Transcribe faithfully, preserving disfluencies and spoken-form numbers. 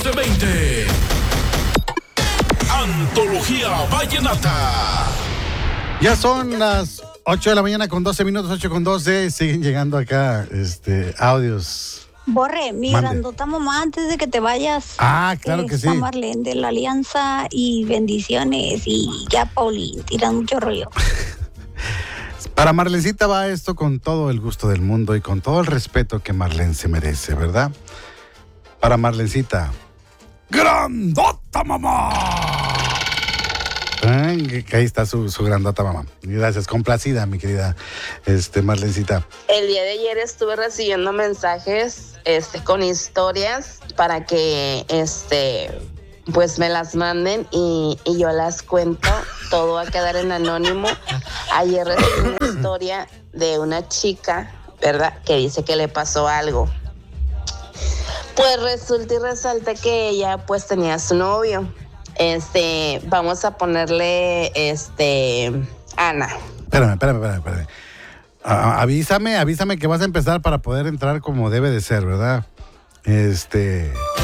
doce veinte. Antología Vallenata. Ya son las ocho de la mañana con doce minutos, ocho con doce. Siguen llegando acá este, audios. Borre, mi Mande. grandota mamá, antes de que te vayas. Ah, claro que sí. Está Marlene de la Alianza y bendiciones. Y ya, Paulín, tiran mucho rollo. Para Marlencita va esto con todo el gusto del mundo y con todo el respeto que Marlene se merece, ¿verdad? Para Marlencita. ¡Grandota mamá! Ay, que ahí está su, su grandota mamá. Gracias, complacida, mi querida este, Marlencita. El día de ayer estuve recibiendo mensajes este, con historias para que este, pues me las manden y, y yo las cuento. Todo va a quedar en anónimo. Ayer recibí una historia de una chica, ¿verdad?, que dice que le pasó algo. Pues resulta y resalta que ella pues tenía a su novio. Este, vamos a ponerle, este, Ana. Espérame, espérame, espérame, espérame. A- avísame, avísame que vas a empezar para poder entrar como debe de ser, ¿verdad? Este...